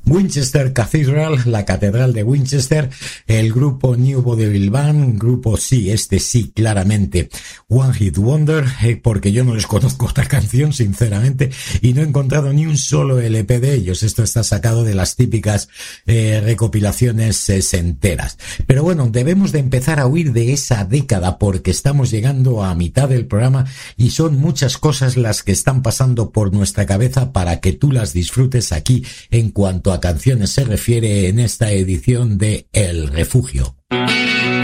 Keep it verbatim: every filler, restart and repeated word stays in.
Winchester Cathedral, la Catedral de Winchester, el grupo New Vaudeville Band, grupo sí, este sí, claramente, One Hit Wonder, eh, porque yo no les conozco otra canción, sinceramente, y no he encontrado ni un solo L P de ellos. Esto está sacado de las típicas eh, recopilaciones sesenteras. Pero bueno, debemos de empezar a huir de esa década porque estamos llegando a mitad del programa y son muchas cosas las que están pasando por nuestra cabeza para que tú las disfrutes aquí en cuanto a canciones se refiere en esta edición de El Refugio.